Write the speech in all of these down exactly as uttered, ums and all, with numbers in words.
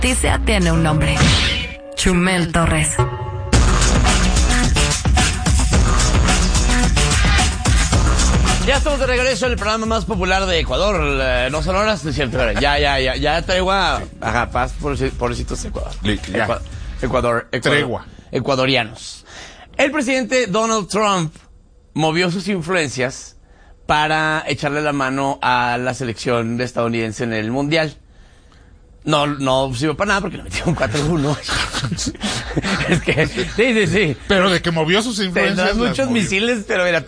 Noticia tiene un nombre. Chumel Torres. Ya estamos de regreso en el programa más popular de Ecuador. Eh, no son horas, es cierto. Ya, ya, ya, ya traigo a, a paz, pobrecitos Ecuador. Ya. Ecuador, Ecuador, Ecuador Tregua. Ecuadorianos. El presidente Donald Trump movió sus influencias para echarle la mano a la selección estadounidense en el Mundial. No, no sirvió para nada porque le metieron cuatro uno. Es que, sí, sí, sí. Pero de que movió sus influencias. Tendrás muchos movió. misiles, pero era...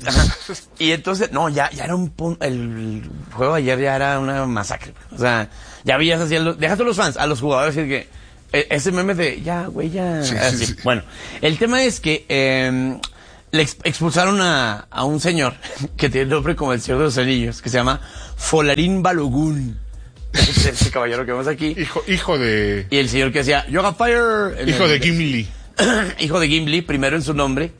Y entonces, no, ya, ya era un punto, el juego de ayer ya era una masacre. O sea, ya veías así, a los, dejaste a los fans, a los jugadores, decir que, eh, ese meme de, ya, güey, ya, sí, así. Sí, sí. Bueno, el tema es que, eh, le ex- expulsaron a, a un señor que tiene el nombre como el Señor de los Anillos, que se llama Folarín Balogun. Ese, ese caballero que vemos aquí. Hijo, hijo de... Y el señor que decía, Yoga Fire. Hijo el, de Gimli. Hijo de Gimli, primero en su nombre.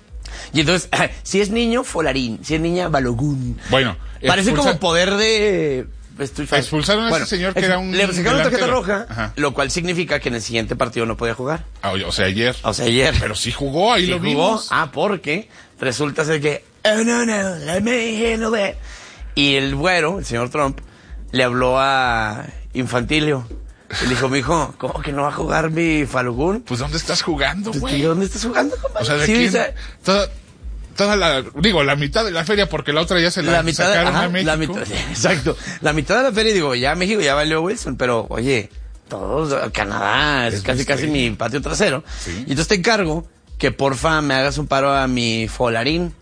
Y entonces, si es niño, Folarín. Si es niña, Balogun. Bueno. Parece expulsa- como poder de... Estoy fan. Expulsaron a ese señor que era un Le sacaron una tarjeta delantero. roja, Ajá. lo cual significa que en el siguiente partido no podía jugar. Ah, o sea, ayer. O sea, ayer. Pero sí jugó, ahí Sí lo jugó. vimos. Ah, porque resulta ser que... Oh, no, no, let me handle it. Y el güero, el señor Trump, le habló a Infantilio. Y le dijo, mijo, ¿cómo que no va a jugar mi Falugún? Pues, ¿dónde estás jugando, Pues, güey? ¿dónde estás jugando, compadre? O sea, ¿de Sí, quién? o sea, Toda, toda la... Digo, la mitad de la feria, porque la otra ya se la, la mitad, de- sacaron ajá, a México. la mitad, exacto. La mitad de la feria, digo, ya México ya valió Wilson, pero, oye, todos, Canadá, es, Es casi, mi casi estrella. mi patio trasero. Sí. Y entonces te encargo que porfa me hagas un paro a mi Folarín.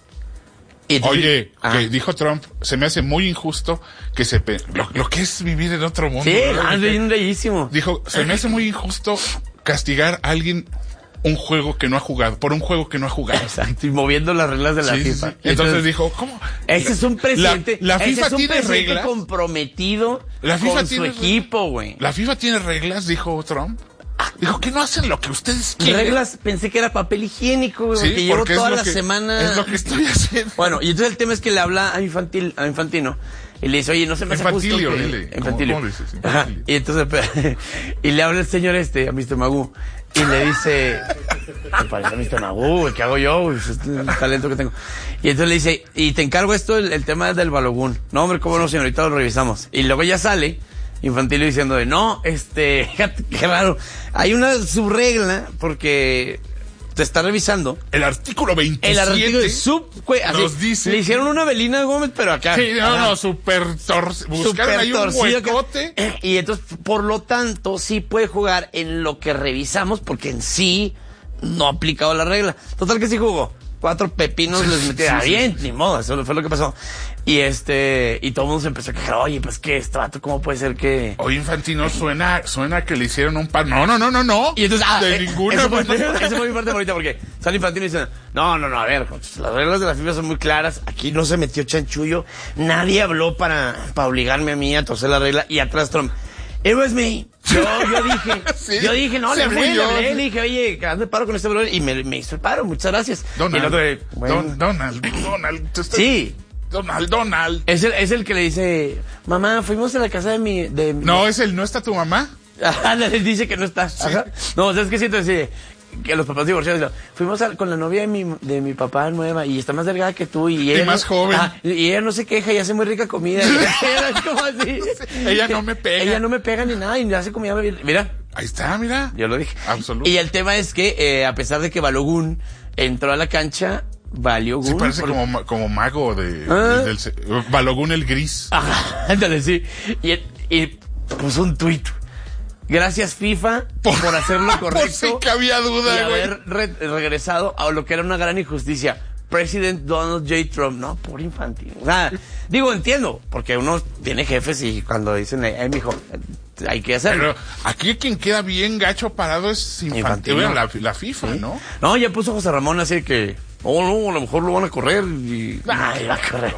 Y entonces- Oye, Ajá. que dijo Trump, se me hace muy injusto que se... Pe... Lo, lo que es vivir en otro mundo. Sí, ¿verdad? ah, es Que- bien bellísimo. Dijo, se me hace muy injusto castigar a alguien un juego que no ha jugado, por un juego que no ha jugado. Exacto, y moviendo las reglas de la Sí, sí, FIFA. sí. Entonces, dijo, ¿cómo? Ese es un presidente, La, la ese FIFA es un tiene presidente reglas. comprometido La FIFA con tiene su equipo, güey. La FIFA tiene reglas, dijo Trump. Dijo que no hacen lo que ustedes quieren. Reglas, pensé que era papel higiénico, güey, Sí, porque llevo porque es toda lo la que- semana. Es lo que estoy haciendo. Bueno, y entonces el tema es que le habla a Infantil, a Infantino, y le dice, oye, no se me hace Infantilio, justo que... dile. ¿Cómo- Infantilio. cómo dices? Ajá. Infantilio. Y entonces, y le habla el señor este, a mister Magoo, y le dice, me parece a mister Magoo, güey, ¿qué hago yo? Güey? Es un talento que tengo. Y entonces le dice, y te encargo esto, el, el tema del Balogún. No, hombre, cómo no, señorita, lo revisamos. Y luego ya sale Infantilio diciendo de, no, este, fíjate, qué raro, hay una subregla porque te está revisando El artículo veintisiete. el artículo de sub, güey, así, nos dice- le hicieron una Belina Gómez, pero acá. Sí, no, Ajá. no, súper torcido. Buscaron Súper ahí un torcido que- huecote. Y entonces, por lo tanto, sí puede jugar en lo que revisamos, porque en sí no ha aplicado la regla. Total que sí jugó. Cuatro pepinos les metieron. Ah, bien, ni modo, eso fue lo que pasó. Y este, y todo el mundo se empezó a quejar, oye, pues qué, este vato, ¿cómo puede ser que...? Oye, Infantino, suena, suena que le hicieron un par. No, no, no, no, no. Y entonces, ah, de eh, ninguna eso, fue, manera. eso fue mi parte favorita porque sale Infantino y dice, no, no, no, a ver, las reglas de la FIFA son muy claras, aquí no se metió chanchullo, nadie habló para, para obligarme a mí a torcer la regla, y atrás Trump, it was me. Yo, yo dije, Sí, yo dije, no, sí, le hablé, fui le yo. hablé, le dije, oye, hazme paro con este brother, y me, me hizo el paro, muchas gracias. Donald, Y el otro, bueno, Don- Donald, Donald. te estoy- sí, Donald, Donald. es el, es el que le dice, mamá, fuimos a la casa de mi, de No, es el, ¿no está tu mamá? Ajá, le dice que no está. Ajá. No, ¿sabes qué siento? Así, que los papás divorciados, digo, fuimos a- con la novia de mi, de mi papá nueva y está más delgada que tú y ella más no- joven. Ajá, y ella no se queja y hace muy rica comida. Y era como así. Ella no me pega. Ella no me pega ni nada y hace comida bien. Mira, Ahí está, mira. yo lo dije. Absoluto. Y el tema es que, eh, a pesar de que Balogun entró a la cancha, valió Sí, Gun. parece por- como, ma- como mago de, Ah. del, del- Balogun el gris. Ajá, ándale, sí. Y, y puso un tuit. Gracias FIFA por, Por- hacerlo por correcto. si cabía duda, y güey. haber re- regresado a lo que era una gran injusticia. President Donald J. Trump, no, por infantil. O sea, digo, entiendo, porque uno tiene jefes y cuando dicen, eh, mijo, hay que hacerlo. Pero aquí quien queda bien gacho parado es infantil. Infantino. Bueno, la, la FIFA, ¿no? No, ya puso José Ramón así que, oh, no, a lo mejor lo van a correr y... Ay, va a correr.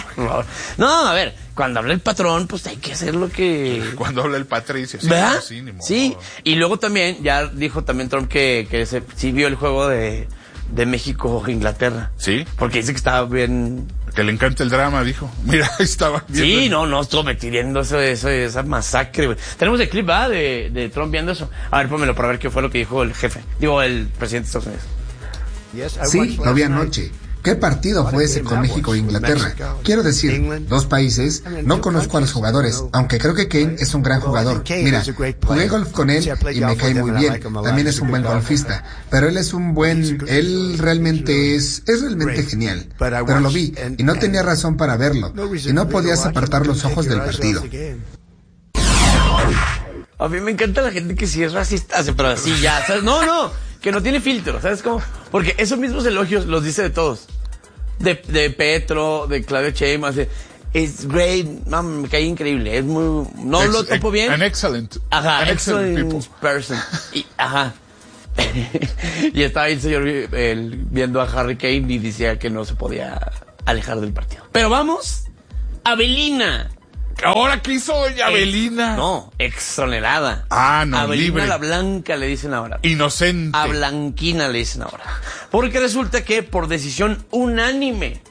No, a ver, cuando habla el patrón, pues hay que hacer lo que... Cuando habla el Patricio. Sí, ¿Verdad? sí, ni modo. Sí, y luego también, ya dijo también Trump que, que se, sí vio el juego de, de México Inglaterra. Sí. Porque dice que estaba bien... Que le encanta el drama, dijo. Mira, ahí estaba viendo. Sí, no, no, estuvo metiendo eso, eso, esa masacre, güey. Tenemos el clip, ¿verdad? De, de Trump viendo eso. A ver, pónmelo para ver qué fue lo que dijo el jefe. Digo, el presidente de Estados Unidos. Sí, lo vi anoche. ¿Qué partido fue ese con México e Inglaterra? Quiero decir, dos países, no conozco a los jugadores, aunque creo que Kane es un gran jugador. Mira, jugué golf con él y me cae muy bien, también es un buen golfista, pero él es un buen, él realmente es, es realmente genial. Pero lo vi, y no tenía razón para verlo, y no podías apartar los ojos del partido. A mí me encanta la gente que sí es racista, pero así ya, ¿sabes? No, no, que no tiene filtro, ¿sabes cómo? Porque esos mismos elogios los dice de todos. De, de Petro, de Claudio Sheinbaum, es great, no, me cae increíble, es muy, no Ex, lo topo bien. An excellent, ajá, an excellent, excellent person. Y, ajá. Y estaba ahí el señor el, viendo a Harry Kane y decía que no se podía alejar del partido. Pero vamos a Belinda. ¿Ahora qué hizo doña Ex, Belinda? No, exonerada. Ah, no, a Belinda libre. La Blanca le dicen ahora. Inocente. A Blanquina le dicen ahora. Porque resulta que por decisión unánime,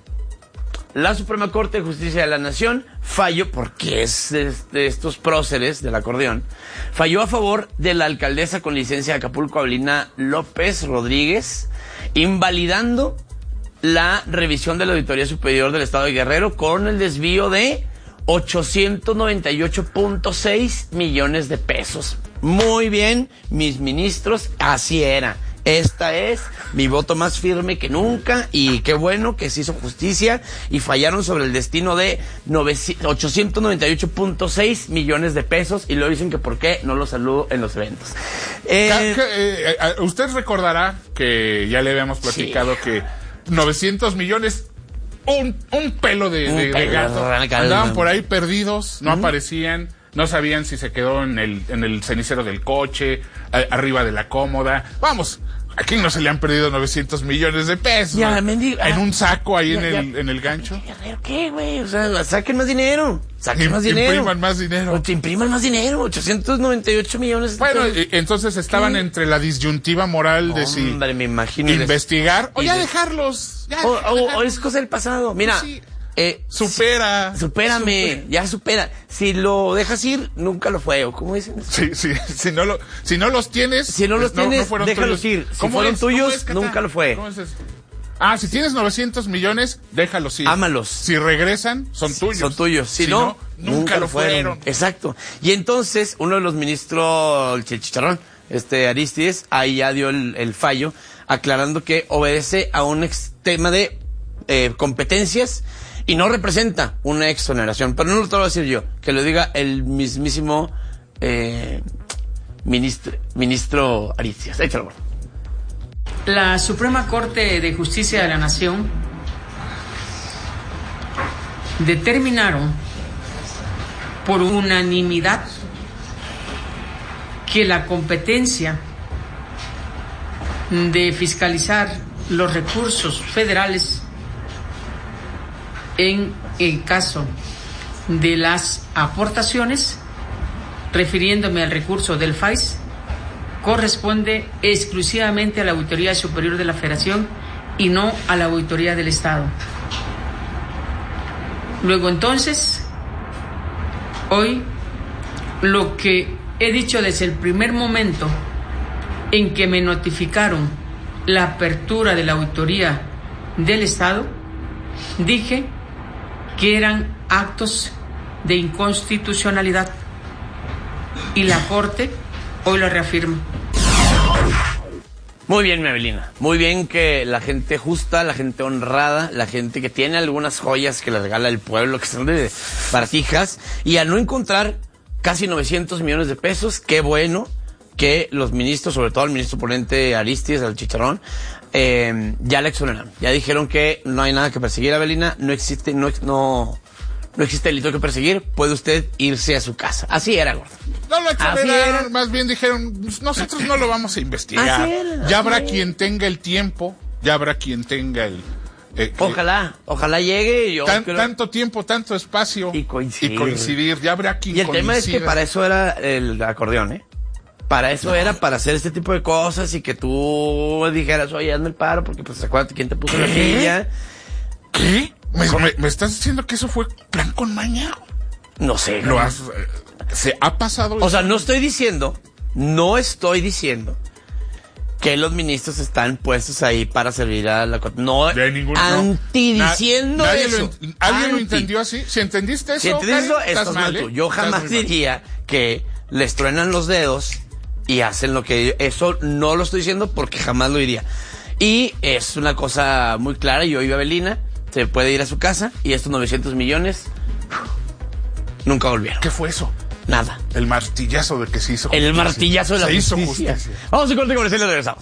la Suprema Corte de Justicia de la Nación falló, porque es de, de estos próceres del acordeón, falló a favor de la alcaldesa con licencia de Acapulco, Abelina López Rodríguez, invalidando la revisión de la Auditoría Superior del Estado de Guerrero con el desvío de ochocientos noventa y ocho punto seis millones de pesos. Muy bien, mis ministros, así era. Esta es mi voto más firme que nunca, y qué bueno que se hizo justicia y fallaron sobre el destino de ochocientos noventa y ocho punto seis millones de pesos, y luego dicen que por qué no lo saludo en los eventos. Eh, eh, eh, usted recordará que ya le habíamos platicado sí. que novecientos millones... Un, un pelo de, de, de gato. Andaban por ahí perdidos, no uh-huh. aparecían, no sabían si se quedó en el, en el cenicero del coche, a, arriba de la cómoda. Vamos, ¿a quién no se le han perdido novecientos millones de pesos? Ya, mendigo, en ah, un saco ahí ya, en, el, ya, en el gancho. ¿Qué, güey? O sea, saquen más dinero. Saquen Im, más dinero. Impriman más dinero. O te impriman más dinero. ochocientos noventa y ocho millones de Bueno, pesos. entonces estaban ¿Qué? entre la disyuntiva moral de si Hombre, me imagino investigar o ya de... dejarlos. Ya, o, dejarlos. O, o es cosa del pasado. Mira. Pues sí. Eh, supera. Si, supérame, supera. ya supera. Si lo dejas ir, nunca lo fue. ¿O cómo dicen? Sí, sí. Si no, lo, si no los tienes. Si no los pues tienes, no, no déjalos tuyos. ir. Si fueron es? tuyos, es, nunca lo fue. ¿Cómo es eso? Ah, si tienes novecientos millones, déjalos ir. Ámalos. Si regresan, son tuyos. Son tuyos. Si, si no, no, nunca, nunca lo fueron. fueron. Exacto. Y entonces, uno de los ministros, el chicharrón, este Aristides, ahí ya dio el, el fallo, aclarando que obedece a un ex tema de eh, competencias y no representa una exoneración. Pero no lo tengo que decir yo, que lo diga el mismísimo eh, ministro, ministro Aristides. Échalo, por favor. La Suprema Corte de Justicia de la Nación determinaron por unanimidad que la competencia de fiscalizar los recursos federales en el caso de las aportaciones, refiriéndome al recurso del F A I S, corresponde exclusivamente a la Auditoría Superior de la Federación y no a la Auditoría del Estado. Luego entonces, hoy lo que he dicho desde el primer momento en que me notificaron la apertura de la Auditoría del Estado, dije que eran actos de inconstitucionalidad, y la Corte hoy lo reafirma. Muy bien, mi Abelina. Muy bien que la gente justa, la gente honrada, la gente que tiene algunas joyas que le regala el pueblo, que son de partijas, y al no encontrar casi novecientos millones de pesos, qué bueno que los ministros, sobre todo el ministro ponente Aristides, al chicharrón, eh, ya le exoneraron. Ya dijeron que no hay nada que perseguir a Abelina, no existe, no, no, no existe delito que perseguir, puede usted irse a su casa. Así era, gordo. No lo exoneraron, más bien dijeron, nosotros no lo vamos a investigar. Así era, ya habrá así quien tenga el tiempo, ya habrá quien tenga el... Eh, ojalá, eh, ojalá llegue. Yo tan, creo... Tanto tiempo, tanto espacio. Y coincidir. Y coincidir, ya habrá quien Y el coincida. tema es que para eso era el acordeón, ¿eh? Para eso era, para hacer este tipo de cosas y que tú dijeras, oye, hazme el paro, porque pues acuérdate quién te puso la silla. ¿Qué? ¿Me, me, ¿Me estás diciendo que eso fue plan con maña? No sé. Lo has, eh, ¿Se ha pasado? O sea, no estoy diciendo, no estoy diciendo que los ministros están puestos ahí para servir a la... No, de ningún, anti no. diciendo Na, eso. Lo, ¿Alguien anti. lo entendió así? Si entendiste eso, si entendiste eso, Karen, estás mal, mal, tú. ¿eh? Yo jamás diría que les truenan los dedos y hacen lo que... Eso no lo estoy diciendo porque jamás lo diría. Y es una cosa muy clara. Yo iba a Belina, se puede ir a su casa y estos novecientos millones nunca volvieron. ¿Qué fue eso? Nada. El martillazo de que se hizo justicia. El martillazo de la se justicia. hizo justicia. Vamos a corte comercial y regresamos.